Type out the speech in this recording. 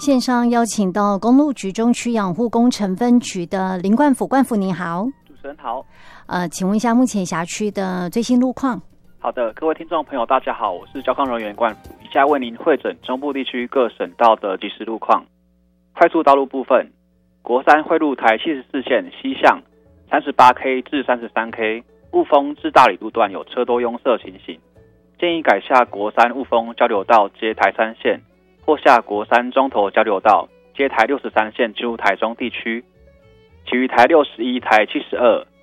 线上邀请到公路局中区养护工程分局的林冠甫，冠甫您好。 主持人好。 请问一下目前辖区的最新路况？ 好的，各位听众朋友大家好，我是交通人员冠甫，以下为您汇整中部地区各省道的即时路况。快速道路部分，国三汇入台74线西向 38K 至 33K 雾峰至大理路段有车多拥塞情形，建议改下国三雾峰交流道接台3线，或下国三中投交流道接台63线进入台中地区，其余台61、台72、